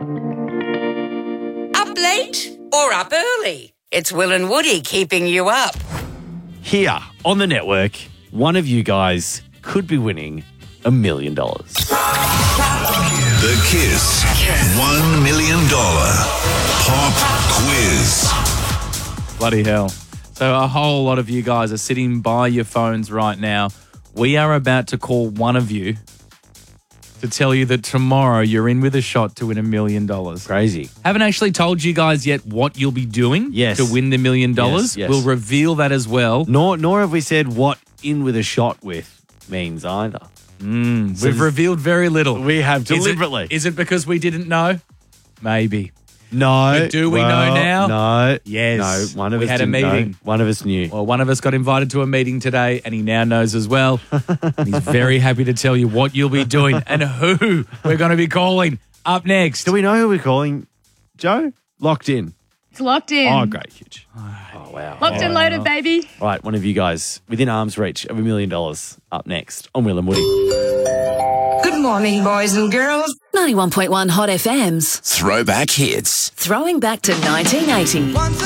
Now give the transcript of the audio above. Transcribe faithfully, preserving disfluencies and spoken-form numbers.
Up late or up early? It's Will and Woody keeping you up. Here on the network, one of you guys could be winning a million dollars. The Kiss one million dollars Pop Quiz. Bloody hell. So a whole lot of you guys are sitting by your phones right now. We are about to call one of you to tell you that tomorrow you're in with a shot to win a million dollars. Crazy. Haven't actually told you guys yet what you'll be doing Yes. to win the million dollars. Yes, yes. We'll reveal that as well. Nor, nor have we said what in with a shot with means either. Mm, So we've this- revealed very little. We have Is it- deliberately. Is it because we didn't know? Maybe. No. But do we know well, now? No. Yes. No, one of We us had a didn't know. meeting. One of us knew. Well, one of us got invited to a meeting today and he now knows as well. And he's very happy to tell you what you'll be doing and who we're going to be calling up next. Do we know who we're calling? Joe? Locked in. It's locked in. Oh, great. Huge. Oh, wow. Locked and loaded, baby. All right, one of you guys within arm's reach of a million dollars up next on Will and Woody. Good morning, boys and girls. ninety-one point one Hot F M's Throwback hits. Throwing Back to nineteen eighty. Once